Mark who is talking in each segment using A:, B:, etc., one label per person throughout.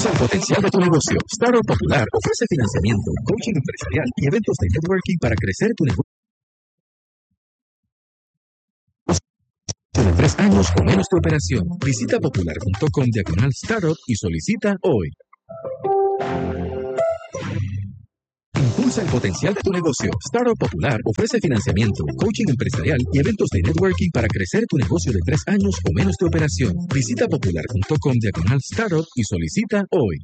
A: Impulsa el potencial de tu negocio. Startup Popular ofrece financiamiento, coaching empresarial y eventos de networking para crecer tu negocio de 3 años o menos de operación. Visita popular.com/startup y solicita hoy. Impulsa el potencial de tu negocio. Startup Popular ofrece financiamiento, coaching empresarial y eventos de networking para crecer tu negocio de 3 años o menos de operación. Visita popular.com/startup y solicita hoy.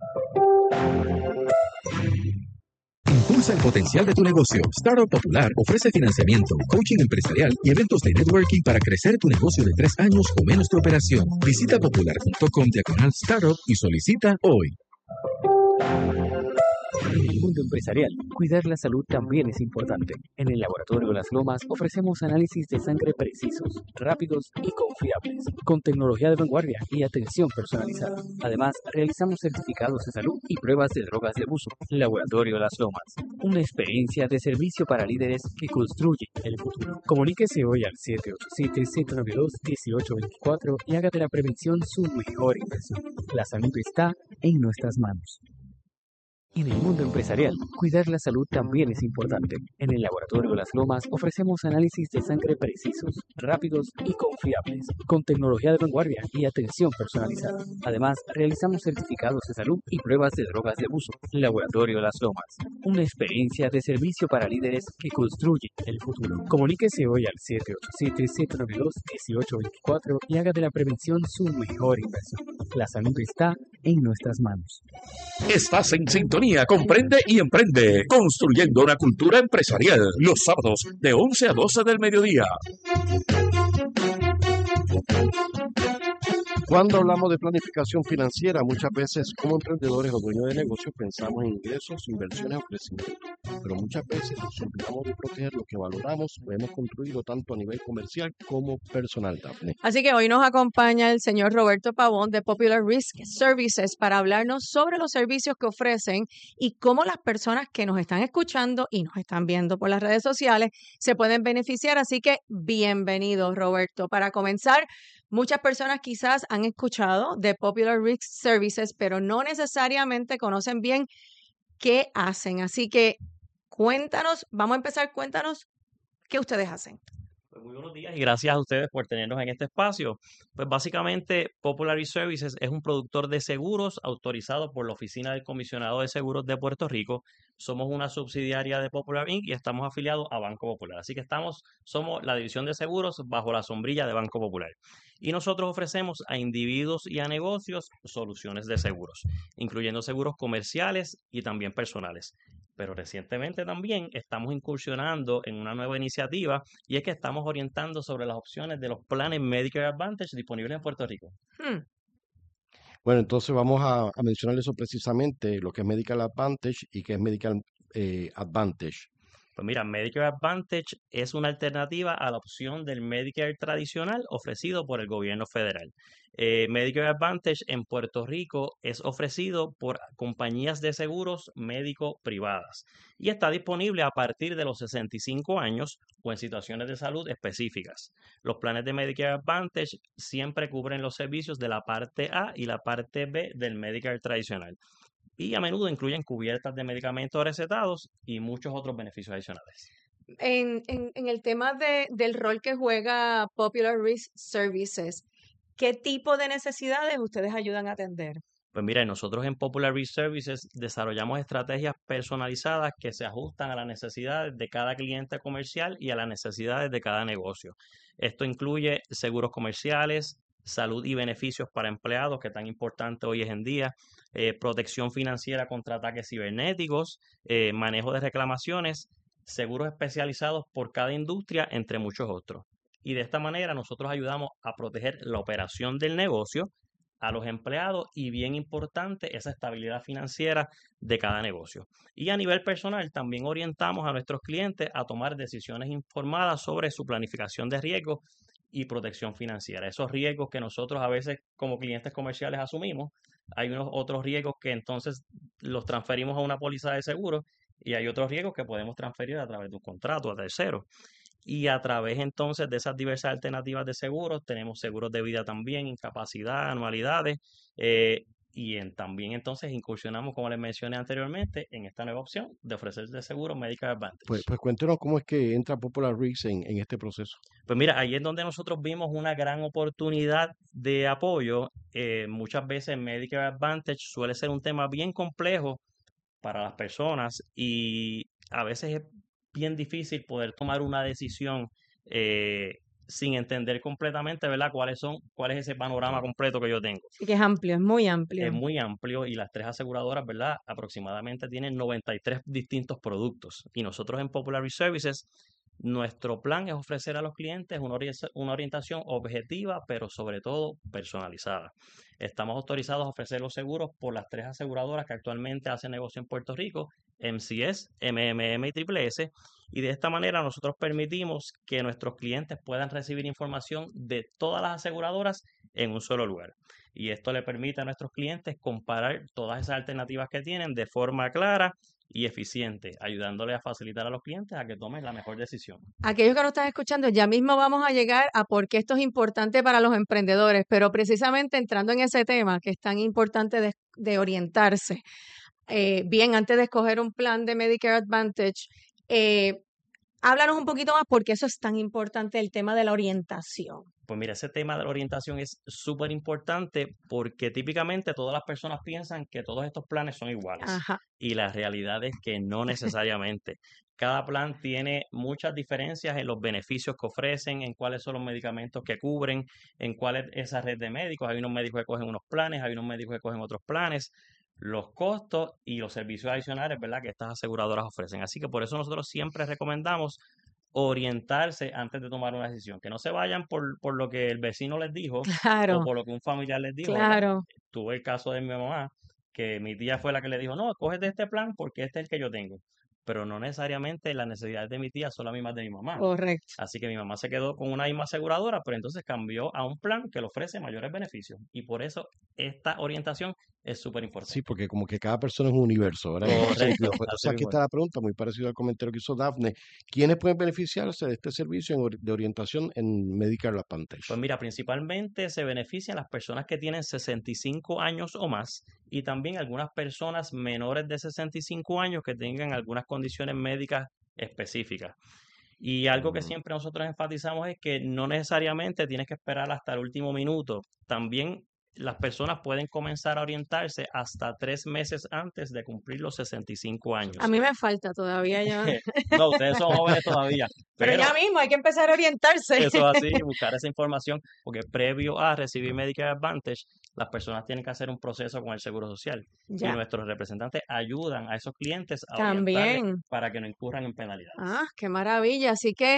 A: Impulsa el potencial de tu negocio. Startup Popular ofrece financiamiento, coaching empresarial y eventos de networking para crecer tu negocio de 3 años o menos de operación. Visita popular.com/startup y solicita hoy.
B: En el mundo empresarial, cuidar la salud también es importante. En el Laboratorio Las Lomas ofrecemos análisis de sangre precisos, rápidos y confiables, con tecnología de vanguardia y atención personalizada. Además, realizamos certificados de salud y pruebas de drogas de uso. Laboratorio Las Lomas, una experiencia de servicio para líderes que construyen el futuro. Comuníquese hoy al 787-792-1824 y haga de la prevención su mejor inversión. La salud está en nuestras manos. En el mundo empresarial, cuidar la salud también es importante. En el Laboratorio Las Lomas ofrecemos análisis de sangre precisos, rápidos y confiables, con tecnología de vanguardia y atención personalizada. Además, realizamos certificados de salud y pruebas de drogas de uso. Laboratorio Las Lomas, una experiencia de servicio para líderes que construyen el futuro. Comuníquese hoy al 787-792-1824 y haga de la prevención su mejor inversión. La salud está en nuestras manos.
A: Estás en sintonía, comprende y emprende, construyendo una cultura empresarial, los sábados de 11 a 12 del mediodía.
C: Cuando hablamos de planificación financiera, muchas veces como emprendedores o dueños de negocios pensamos en ingresos, inversiones o crecimiento, pero muchas veces nos olvidamos de proteger lo que valoramos o hemos construido tanto a nivel comercial como personal, Daphne.
D: Así que hoy nos acompaña el señor Roberto Pavón de Popular Risk Services para hablarnos sobre los servicios que ofrecen y cómo las personas que nos están escuchando y nos están viendo por las redes sociales se pueden beneficiar. Así que bienvenido, Roberto. Para comenzar, muchas personas quizás han escuchado de Popular Risk Services, pero no necesariamente conocen bien qué hacen. Así que cuéntanos, vamos a empezar, cuéntanos qué ustedes hacen.
E: Pues muy buenos días y gracias a ustedes por tenernos en este espacio. Pues básicamente Popular Risk Services es un productor de seguros autorizado por la Oficina del Comisionado de Seguros de Puerto Rico. Somos una subsidiaria de Popular Inc. y estamos afiliados a Banco Popular. Así que somos la división de seguros bajo la sombrilla de Banco Popular. Y nosotros ofrecemos a individuos y a negocios soluciones de seguros, incluyendo seguros comerciales y también personales. Pero recientemente también estamos incursionando en una nueva iniciativa y es que estamos orientando sobre las opciones de los planes Medicare Advantage disponibles en Puerto Rico.
C: Bueno, entonces vamos a mencionar eso precisamente, lo que es Medical Advantage y qué es Medical Advantage.
E: Pues mira, Medicare Advantage es una alternativa a la opción del Medicare tradicional ofrecido por el gobierno federal. Medicare Advantage en Puerto Rico es ofrecido por compañías de seguros médico privadas y está disponible a partir de los 65 años o en situaciones de salud específicas. Los planes de Medicare Advantage siempre cubren los servicios de la parte A y la parte B del Medicare tradicional, y a menudo incluyen cubiertas de medicamentos recetados y muchos otros beneficios adicionales.
D: En el tema del rol que juega Popular Risk Services, ¿qué tipo de necesidades ustedes ayudan a atender?
E: Pues mira, nosotros en Popular Risk Services desarrollamos estrategias personalizadas que se ajustan a las necesidades de cada cliente comercial y a las necesidades de cada negocio. Esto incluye seguros comerciales, salud y beneficios para empleados, que es tan importante hoy en día, protección financiera contra ataques cibernéticos, manejo de reclamaciones, seguros especializados por cada industria, entre muchos otros. Y de esta manera nosotros ayudamos a proteger la operación del negocio, a los empleados y, bien importante, esa estabilidad financiera de cada negocio. Y a nivel personal también orientamos a nuestros clientes a tomar decisiones informadas sobre su planificación de riesgos y protección financiera. Esos riesgos que nosotros a veces como clientes comerciales asumimos, hay unos otros riesgos que entonces los transferimos a una póliza de seguro y hay otros riesgos que podemos transferir a través de un contrato a terceros. Y a través entonces de esas diversas alternativas de seguros, tenemos seguros de vida también, incapacidad, anualidades, también entonces incursionamos, como les mencioné anteriormente, en esta nueva opción de ofrecer de seguro Medicare Advantage.
C: Pues cuéntenos cómo es que entra Popular Risk en este proceso.
E: Pues mira, ahí es donde nosotros vimos una gran oportunidad de apoyo. Muchas veces Medicare Advantage suele ser un tema bien complejo para las personas y a veces es bien difícil poder tomar una decisión sin entender completamente, ¿verdad? Cuál es ese panorama completo que yo tengo.
D: Sí, que es amplio, es muy
E: Es
D: amplio.
E: muy amplio y las tres aseguradoras, ¿verdad? Aproximadamente tienen 93 distintos productos. Y nosotros en Popular Services, nuestro plan es ofrecer a los clientes una orientación objetiva, pero sobre todo personalizada. Estamos autorizados a ofrecer los seguros por las tres aseguradoras que actualmente hacen negocio en Puerto Rico, MCS, MMM y Triple S. Y de esta manera nosotros permitimos que nuestros clientes puedan recibir información de todas las aseguradoras en un solo lugar. Y esto le permite a nuestros clientes comparar todas esas alternativas que tienen de forma clara y eficiente, ayudándole a facilitar a los clientes a que tomen la mejor decisión.
D: Aquellos que nos están escuchando, ya mismo vamos a llegar a por qué esto es importante para los emprendedores, pero precisamente entrando en ese tema que es tan importante de orientarse, bien antes de escoger un plan de Medicare Advantage, háblanos un poquito más por qué eso es tan importante, el tema de la orientación.
E: Pues mira, ese tema de la orientación es súper importante porque típicamente todas las personas piensan que todos estos planes son iguales.
D: Ajá.
E: Y la realidad es que no necesariamente. Cada plan tiene muchas diferencias en los beneficios que ofrecen, en cuáles son los medicamentos que cubren, en cuál es esa red de médicos. Hay unos médicos que cogen unos planes, hay unos médicos que cogen otros planes, los costos y los servicios adicionales, ¿verdad?, que estas aseguradoras ofrecen. Así que por eso nosotros siempre recomendamos orientarse antes de tomar una decisión, que no se vayan por lo que el vecino les dijo o
D: Claro,
E: por lo que un familiar les dijo, ¿verdad?
D: claro.
E: Tuve el caso de mi mamá, que mi tía fue la que le dijo, no, cógete este plan porque este es el que yo tengo. Pero no necesariamente las necesidades de mi tía son las mismas de mi mamá.
D: Correcto.
E: Así que mi mamá se quedó con una misma aseguradora, pero entonces cambió a un plan que le ofrece mayores beneficios. Y por eso esta orientación es súper
C: Sí,
E: importante.
C: porque como que cada persona es un universo, ¿verdad? En ese
E: Correcto,
C: sentido. Pues,
E: así
C: entonces aquí
E: mismo
C: está
E: es.
C: la pregunta, muy parecido al comentario que hizo Dafne. ¿Quiénes pueden beneficiarse de este servicio de orientación en Medicare Advantage?
E: Pues mira, principalmente se benefician las personas que tienen 65 años o más y también algunas personas menores de 65 años que tengan algunas condiciones médicas específicas. Y algo que
C: Mm.
E: siempre nosotros enfatizamos es que no necesariamente tienes que esperar hasta el último minuto. También las personas pueden comenzar a orientarse hasta 3 meses antes de cumplir los 65 años.
D: A mí me falta todavía ya.
E: No, ustedes son jóvenes todavía,
D: Pero
E: pero
D: ya mismo hay que empezar a orientarse.
E: eso es así, buscar esa información, porque previo a recibir Medicare Advantage, las personas tienen que hacer un proceso con el Seguro Social. Y
D: Ya,
E: nuestros representantes ayudan a esos clientes a orientarles
D: también.
E: para que no incurran en penalidades.
D: Ah, qué maravilla. Así que,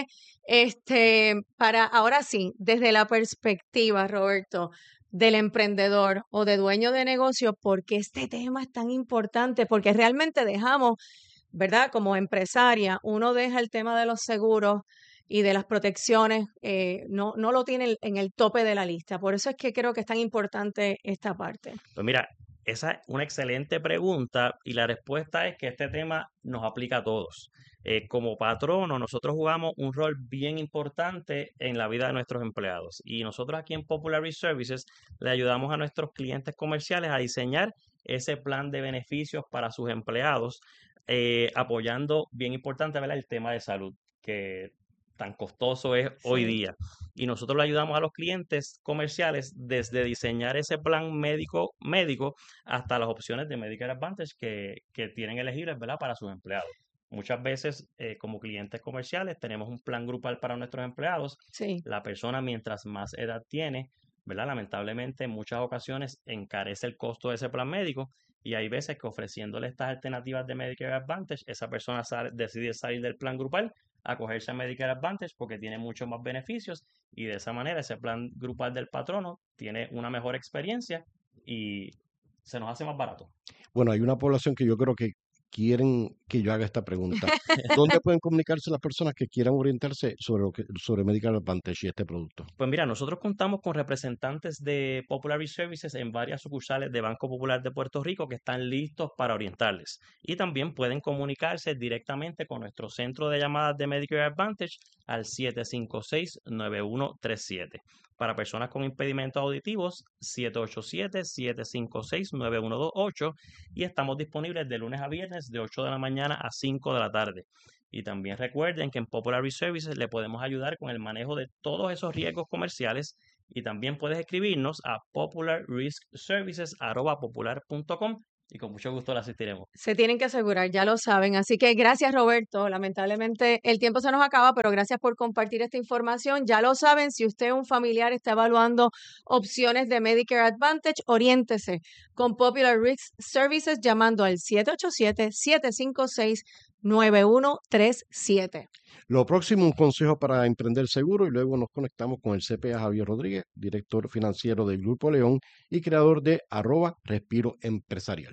D: para ahora sí, desde la perspectiva, Roberto, del emprendedor o de dueño de negocio, ¿por qué este tema es tan importante? Porque realmente dejamos, ¿verdad? Como empresaria, uno deja el tema de los seguros y de las protecciones, no lo tiene en el tope de la lista. Por eso es que creo que es tan importante esta parte.
E: Pues mira, esa es una excelente pregunta y la respuesta es que este tema nos aplica a todos. Como patrono, nosotros jugamos un rol bien importante en la vida de nuestros empleados y nosotros aquí en Popular Services le ayudamos a nuestros clientes comerciales a diseñar ese plan de beneficios para sus empleados, apoyando, bien importante, ¿verdad?, el tema de salud, que tan costoso es hoy
D: Sí.
E: día. Y nosotros le ayudamos a los clientes comerciales desde diseñar ese plan médico hasta las opciones de Medicare Advantage que tienen elegibles, ¿verdad?, para sus empleados. Muchas veces, como clientes comerciales, tenemos un plan grupal para nuestros empleados.
D: Sí.
E: La persona, mientras más edad tiene, ¿verdad?, lamentablemente en muchas ocasiones encarece el costo de ese plan médico. Y hay veces que ofreciéndole estas alternativas de Medicare Advantage, esa persona decide salir del plan grupal, acogerse a Medicare Advantage porque tiene muchos más beneficios y de esa manera ese plan grupal del patrono tiene una mejor experiencia y se nos hace más barato.
C: Bueno, hay una población que yo creo que quieren que yo haga esta pregunta. ¿Dónde pueden comunicarse las personas que quieran orientarse sobre Medicare Advantage y este producto?
E: Pues mira, nosotros contamos con representantes de Popular Risk Services en varias sucursales de Banco Popular de Puerto Rico que están listos para orientarles. Y también pueden comunicarse directamente con nuestro centro de llamadas de Medicare Advantage al 756-9137. Para personas con impedimentos auditivos, 787-756-9128. Y estamos disponibles de lunes a viernes de 8 de la mañana a 5 de la tarde. Y también recuerden que en Popular Risk Services le podemos ayudar con el manejo de todos esos riesgos comerciales y también puedes escribirnos a popularriskservices@popular.com y con mucho gusto le asistiremos.
D: Se tienen que asegurar, ya lo saben. Así que gracias, Roberto. Lamentablemente el tiempo se nos acaba, pero gracias por compartir esta información. Ya lo saben, si usted, un familiar, está evaluando opciones de Medicare Advantage, oriéntese con Popular Risk Services llamando al 787-756-9137.
C: Lo próximo, un consejo para emprender seguro y luego nos conectamos con el CPA Javier Rodríguez, director financiero del Grupo León y creador de @Respiro Empresarial.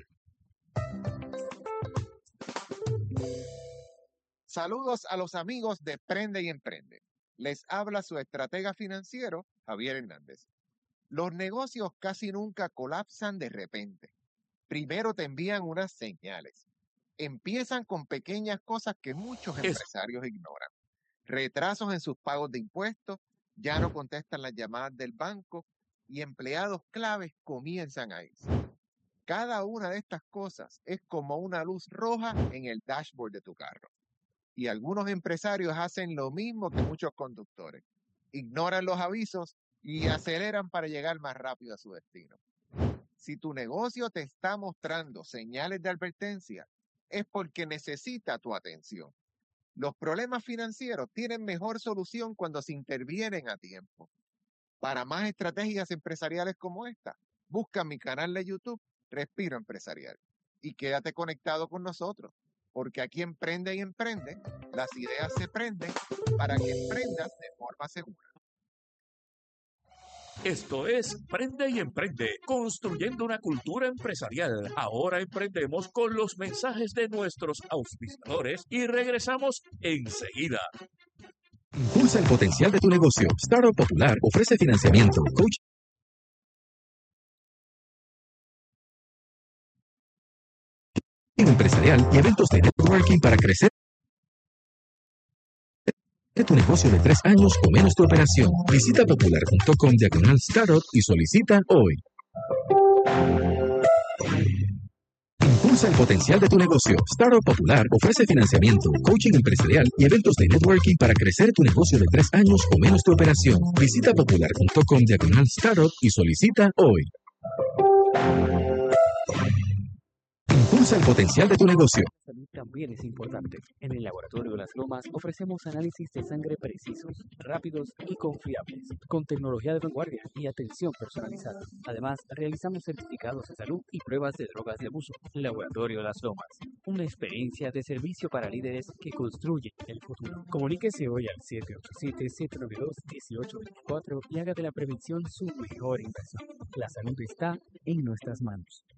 F: Saludos a los amigos de Prende y Emprende. Les habla su estratega financiero, Javier Hernández. Los negocios casi nunca colapsan de repente. Primero te envían unas señales. Empiezan con pequeñas cosas que muchos empresarios ignoran. Retrasos en sus pagos de impuestos, ya no contestan las llamadas del banco y empleados claves comienzan a irse. Cada una de estas cosas es como una luz roja en el dashboard de tu carro. Y algunos empresarios hacen lo mismo que muchos conductores. Ignoran los avisos y aceleran para llegar más rápido a su destino. Si tu negocio te está mostrando señales de advertencia, es porque necesita tu atención. Los problemas financieros tienen mejor solución cuando se intervienen a tiempo. Para más estrategias empresariales como esta, busca mi canal de YouTube, Respiro Empresarial, y quédate conectado con nosotros, porque aquí en Prende y Emprende, las ideas se prenden para que emprendas de forma segura.
G: Esto es Prende y Emprende, construyendo una cultura empresarial. Ahora emprendemos con los mensajes de nuestros auspiciadores y regresamos enseguida.
A: Impulsa el potencial de tu negocio. Startup Popular ofrece financiamiento, coaching empresarial y eventos de networking para crecer tu negocio de 3 años o menos de operación. Visita popular.com/startup y solicita hoy. Impulsa el potencial de tu negocio. Startup Popular ofrece financiamiento, coaching empresarial y eventos de networking para crecer tu negocio de 3 años o menos de operación. Visita popular.com/startup y solicita hoy. Impulsa el potencial de tu negocio.
B: La salud también es importante. En el Laboratorio de las Lomas ofrecemos análisis de sangre precisos, rápidos y confiables, con tecnología de vanguardia y atención personalizada. Además, realizamos certificados de salud y pruebas de drogas de abuso. Laboratorio de las Lomas, una experiencia de servicio para líderes que construyen el futuro. Comuníquese hoy al 787-792-1824 y haga de la prevención su mejor inversión. La salud está en nuestras manos.